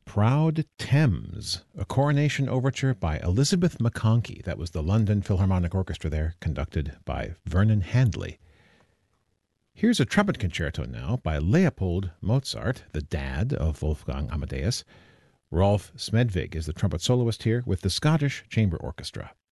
Proud Thames, a coronation overture by Elizabeth McConkie. That was the London Philharmonic Orchestra there, conducted by Vernon Handley. Here's a trumpet concerto now by Leopold Mozart, the dad of Wolfgang Amadeus. Rolf Smedvig is the trumpet soloist here with the Scottish Chamber Orchestra.